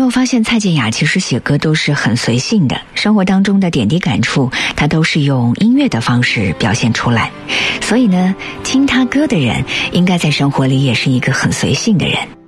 有发现蔡健雅其实写歌都是很随性的，生活当中的点滴感触她都是用音乐的方式表现出来，所以呢，听她歌的人应该在生活里也是一个很随性的人。